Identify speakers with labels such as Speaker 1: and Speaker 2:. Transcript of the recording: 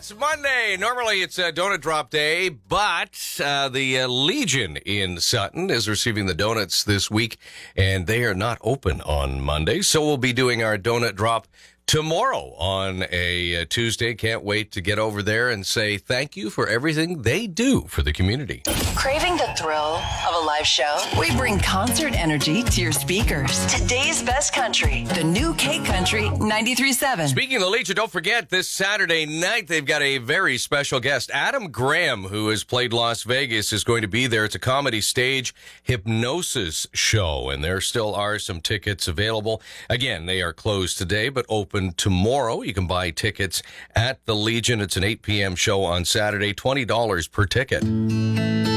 Speaker 1: It's Monday. Normally it's a donut drop day, but the Legion in Sutton is receiving the donuts this week, and they are not open on Monday. So we'll be doing our donut drop tomorrow on a Tuesday. Can't wait to get over there and say thank you for everything they do for the community.
Speaker 2: Craving the thrill of a live show? We bring concert energy to your speakers. Today's best country, the new K Country 93.7.
Speaker 1: Speaking of the Legion, don't forget this Saturday night they've got a very special guest. Adam Graham, who has played Las Vegas, is going to be there. It's a comedy stage hypnosis show, and there still are some tickets available. Again, they are closed today, but open tomorrow. You can buy tickets at the Legion. It's an 8 p.m. show on Saturday, $20 per ticket.